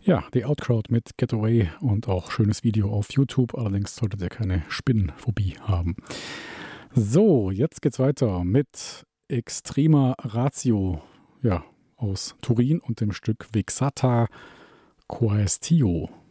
Ja, The Outcrowd mit Get Away und auch schönes Video auf YouTube. Allerdings solltet ihr keine Spinnenphobie haben. So, jetzt geht's weiter mit Extrema Ratio, ja, aus Turin und dem Stück Vexata Quaestio.